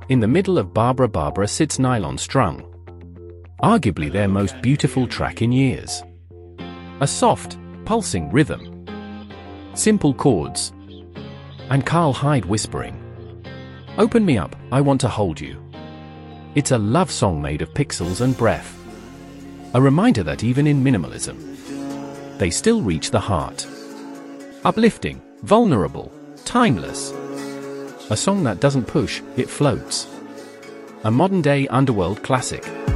In the middle of Barbara Barbara sits Nylon Strung, arguably their most beautiful track in years. A soft, pulsing rhythm, simple chords, and Carl Hyde whispering, "Open me up, I want to hold you." It's a love song made of pixels and breath. A reminder that even in minimalism, they still reach the heart. Uplifting, vulnerable, timeless. A song that doesn't push, it floats. A modern-day underworld classic.